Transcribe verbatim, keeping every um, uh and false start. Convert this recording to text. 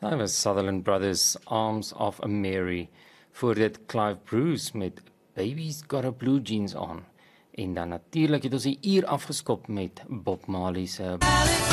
Daai was Sutherland Brothers, Arms of a Mary. Voor dit Clive Bruce met Baby's Got a Blue Jeans On. En dan natuurlik het ons 'n uur afgeskop met Bob Marley se